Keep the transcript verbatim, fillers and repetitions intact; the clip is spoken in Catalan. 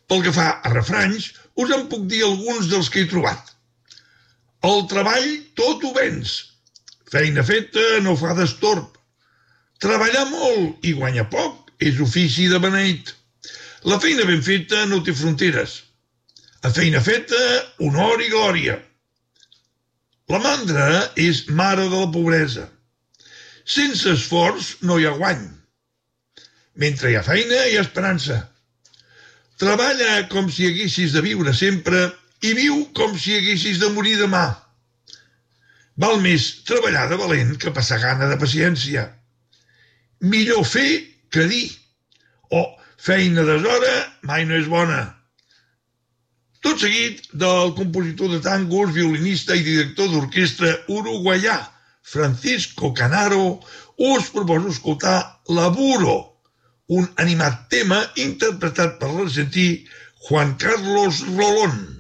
Pel que fa a refranys, us en puc dir alguns dels que he trobat. El treball tot ho venç. Feina feta no fa destorb. Treballar molt i guanyar poc és ofici de beneït. La feina ben feta no té fronteres. A feina feta, honor i glòria. La mandra és mare de la pobresa. Sense esforç no hi ha guany. Mentre hi ha feina, hi ha esperança. Treballa com si haguessis de viure sempre i viu com si haguessis de morir demà. Val més treballar de valent que passar gana de paciència. Millor fer que dir. O feina deshora mai no és bona. Tot seguit, del compositor de tangos, violinista i director d'orquestra uruguaià Francisco Canaro, us proposo escoltar Laburo, un animat tema interpretat per l'argentí Juan Carlos Rolón.